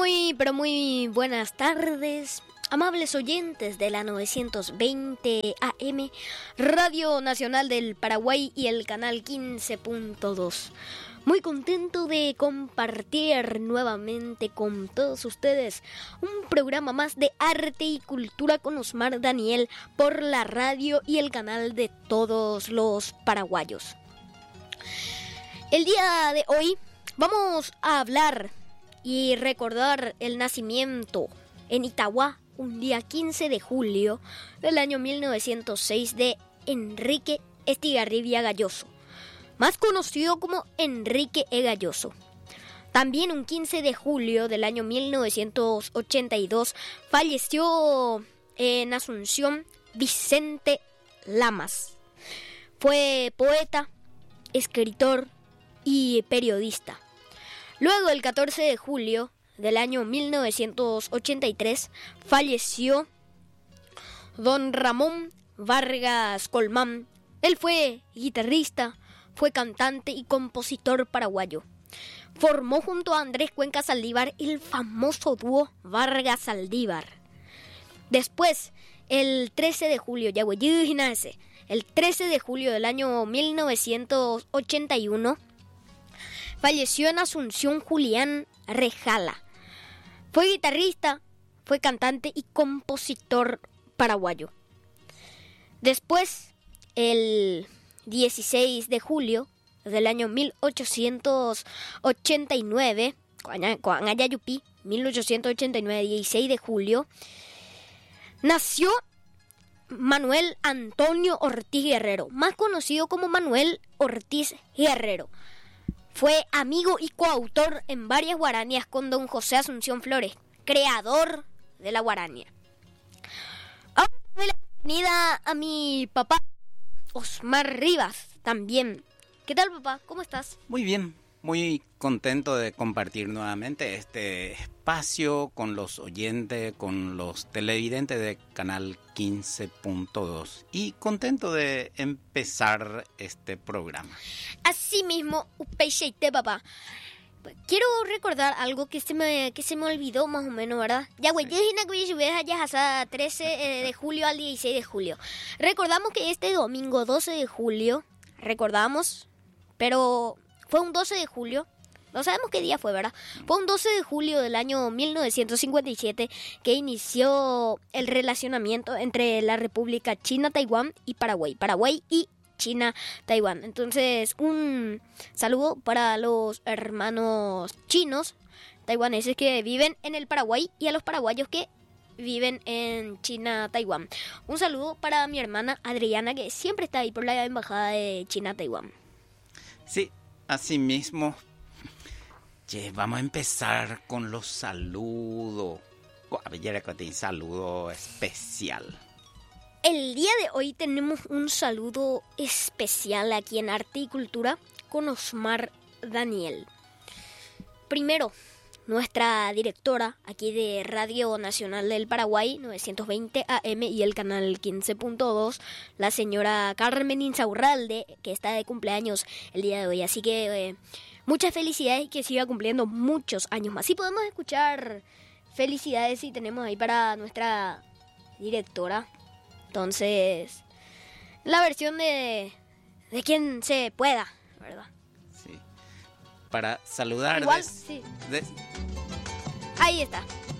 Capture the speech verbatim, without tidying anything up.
Muy, pero muy buenas tardes, amables oyentes de la novecientos veinte A M, Radio Nacional del Paraguay y el canal quince punto dos. Muy contento de compartir nuevamente con todos ustedes un programa más de arte y cultura con Osmar Daniel por la radio y el canal de todos los paraguayos. El día de hoy vamos a hablar y recordar el nacimiento en Itauguá, un día quince de julio del año mil novecientos seis, de Enrique Estigarribia Galloso, más conocido como Enrique E. Galloso. También un quince de julio del año mil novecientos ochenta y dos falleció en Asunción Vicente Lamas. Fue poeta, escritor y periodista. Luego, el catorce de julio del año mil novecientos ochenta y tres, falleció don Ramón Vargas Colmán. Él fue guitarrista, fue cantante y compositor paraguayo. Formó junto a Andrés Cuenca Saldívar el famoso dúo Vargas Saldívar. Después, el trece de julio, ya güey, el trece de julio del año mil novecientos ochenta y uno, falleció en Asunción Julián Rejala. Fue guitarrista, fue cantante y compositor paraguayo. Después, el dieciséis de julio del año mil ochocientos ochenta y nueve, mil ochocientos ochenta y nueve, dieciséis de julio, nació Manuel Antonio Ortiz Guerrero, más conocido como Manuel Ortiz Guerrero. Fue amigo y coautor en varias guaranías con don José Asunción Flores, creador de la guarania. Ahora doy la bienvenida a mi papá, Osmar Rivas, también. ¿Qué tal, papá? ¿Cómo estás? Muy bien, muy contento de compartir nuevamente este espacio con los oyentes, con los televidentes de Canal quince punto dos, y contento de empezar este programa. Así mismo, upeicheite, papá. Quiero recordar algo que se me que se me olvidó más o menos, ¿verdad? Ya, güey, ya hasta trece de julio al dieciséis de julio. Recordamos que este domingo doce de julio, recordamos, pero fue un doce de julio, no sabemos qué día fue, ¿verdad? Fue un doce de julio del año mil novecientos cincuenta y siete que inició el relacionamiento entre la República China, Taiwán y Paraguay. Paraguay y China, Taiwán. Entonces, un saludo para los hermanos chinos, taiwaneses que viven en el Paraguay, y a los paraguayos que viven en China, Taiwán. Un saludo para mi hermana Adriana, que siempre está ahí por la embajada de China, Taiwán. Sí, así mismo. Che, vamos a empezar con los saludos. Un saludo especial. El día de hoy tenemos un saludo especial aquí en Arte y Cultura con Osmar Daniel. Primero, nuestra directora aquí de Radio Nacional del Paraguay, novecientos veinte A M y el canal quince punto dos, la señora Carmen Insaurralde, que está de cumpleaños el día de hoy. Así que eh, muchas felicidades y que siga cumpliendo muchos años más. Y podemos escuchar felicidades si tenemos ahí para nuestra directora. Entonces, la versión de, de quien se pueda, ¿verdad? Sí. Para saludar. Igual, des, sí. Des... Ahí está.